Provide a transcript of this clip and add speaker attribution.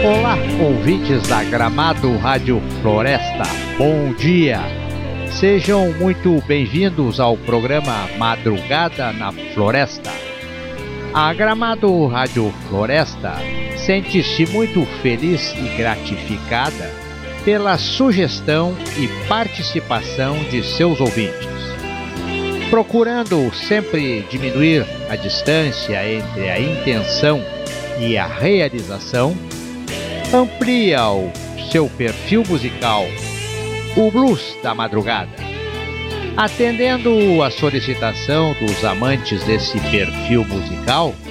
Speaker 1: Olá, ouvintes da Gramado Rádio Floresta, bom dia! Sejam muito bem-vindos ao programa Madrugada na Floresta. A Gramado Rádio Floresta sente-se muito feliz e gratificada pela sugestão e participação de seus ouvintes. Procurando sempre diminuir a distância entre a intenção e a realização, amplia o seu perfil musical, o Blues da Madrugada. Atendendo a solicitação dos amantes desse perfil musical,